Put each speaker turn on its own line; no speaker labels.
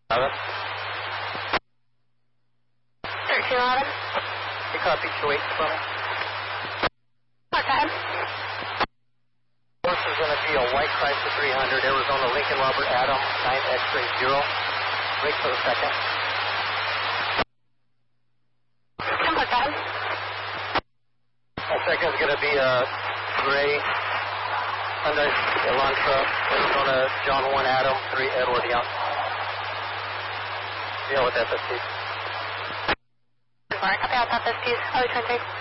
11.
1311.
You copy 28 from me?
Okay.
This is going to be a white Chrysler 300, Arizona Lincoln Robert Adam, 9 X-ray 0. Wait for the second.
10%.
That second is going to be a gray Hyundai Elantra, Arizona John 1 Adam, 3 Edward Young. Yeah, with FST.
Mark, copy out FSTs. Oh, 23.